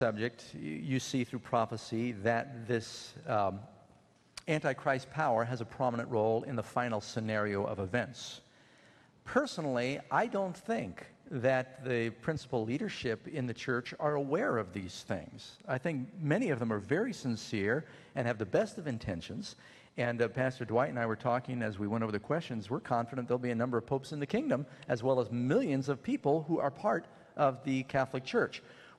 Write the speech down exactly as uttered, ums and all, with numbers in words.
subject, you see through prophecy that this um, Antichrist power has a prominent role in the final scenario of events. Personally, I don't think that the principal leadership in the church are aware of these things. I think many of them are very sincere and have the best of intentions. And uh, Pastor Dwight and I were talking as we went over the questions. We're confident there'll be a number of popes in the kingdom, as well as millions of people who are part of the Catholic Church.